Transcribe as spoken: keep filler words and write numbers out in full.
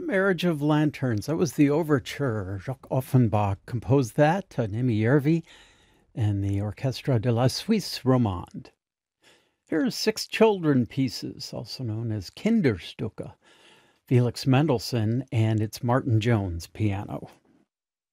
Marriage of Lanterns. That was the overture. Jacques Offenbach composed that, uh, Nimi Yervi, and the Orchestra de la Suisse Romande. Here's Six Children Pieces, also known as Kinderstücke, Felix Mendelssohn, and it's Martin Jones piano.